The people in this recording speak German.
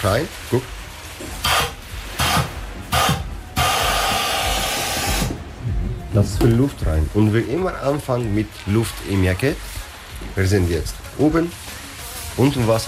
rein. Guck. Lass viel Luft rein. Und wir immer anfangen mit Luft im Jackett. Wir sind jetzt oben, unten Wasser.